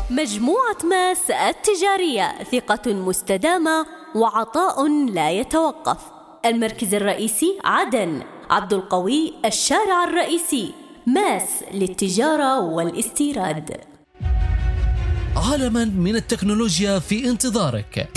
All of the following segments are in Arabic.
مجموعة ماس التجارية، ثقة مستدامة وعطاء لا يتوقف. المركز الرئيسي عدن، عبد القوي الشارع الرئيسي. ماس للتجارة والاستيراد. عالما من التكنولوجيا في انتظارك.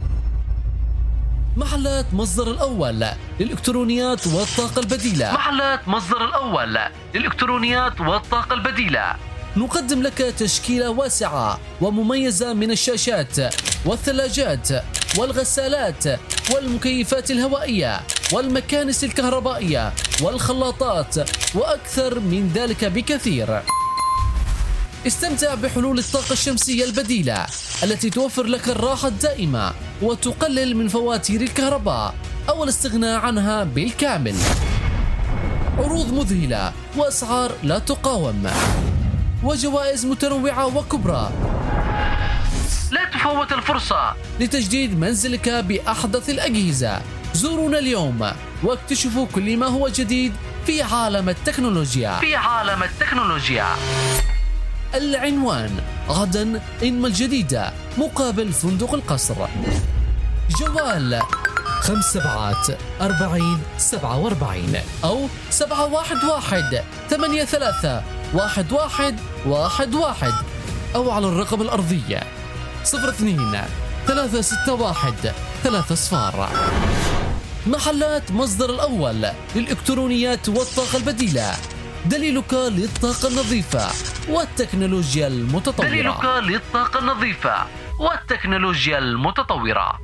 محلات مصدر الأول للإلكترونيات والطاقة البديلة. محلات مصدر الأول للإلكترونيات والطاقة البديلة. نقدم لك تشكيلة واسعة ومميزة من الشاشات والثلاجات والغسالات والمكيفات الهوائية والمكانس الكهربائية والخلاطات وأكثر من ذلك بكثير. استمتع بحلول الطاقة الشمسية البديلة التي توفر لك الراحة الدائمة وتقلل من فواتير الكهرباء أو الاستغناء عنها بالكامل. عروض مذهلة وأسعار لا تقاوم وجوائز متنوعة وكبرى. لا تفوت الفرصة لتجديد منزلك بأحدث الأجهزة. زورونا اليوم واكتشفوا كل ما هو جديد في عالم التكنولوجيا. العنوان: عدن إنما الجديدة مقابل فندق القصر. جوال 574047 أو 711-83-1111 أو على الرقم الأرضي 02-361-3 محلات مصدر الأول للإلكترونيات والطاقة البديلة، دليلك للطاقة النظيفة والتكنولوجيا المتطورة.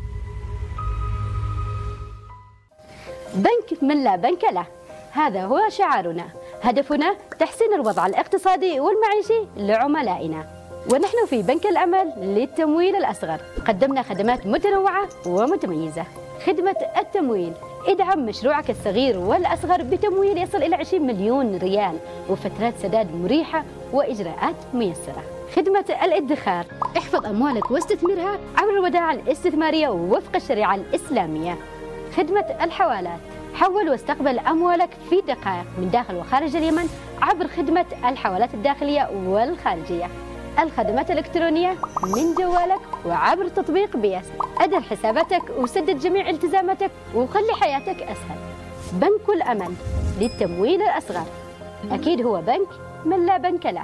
بنك من لا بنك له، هذا هو شعارنا. هدفنا تحسين الوضع الاقتصادي والمعيشي لعملائنا، ونحن في بنك الأمل للتمويل الأصغر قدمنا خدمات متنوعة ومتميزة. خدمة التمويل: ادعم مشروعك الصغير والأصغر بتمويل يصل إلى 20 مليون ريال وفترات سداد مريحة وإجراءات ميسرة. خدمة الادخار: احفظ أموالك واستثمرها عبر الودائع الاستثمارية وفق الشريعة الإسلامية. خدمة الحوالات: حول واستقبل أموالك في دقائق من داخل وخارج اليمن عبر خدمة الحوالات الداخلية والخارجية. الخدمات الإلكترونية من جوالك وعبر تطبيق بيس. أدر حساباتك وسدد جميع التزاماتك وخلي حياتك أسهل. بنك الأمل للتمويل الأصغر، أكيد هو بنك من لا بنك له.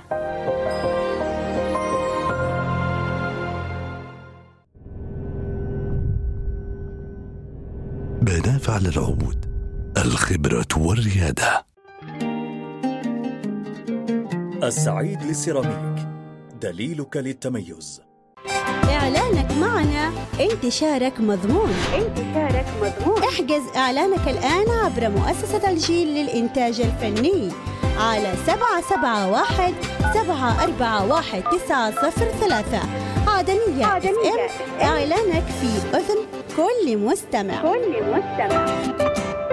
منافع للعود، الخبرة والريادة. السعيد للسيراميك، دليلك للتميز. إعلانك معنا انتشارك مضمون. احجز إعلانك الآن عبر مؤسسة الجيل للإنتاج الفني على 771-741-903 عدنية FM. إعلانك في أذن كل مستمع.